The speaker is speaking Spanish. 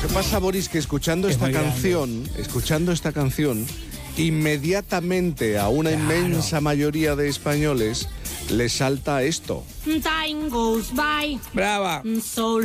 ¿Qué pasa, Boris? Que escuchando esta canción, inmediatamente a una inmensa mayoría de españoles les salta esto. Time goes by. Brava. So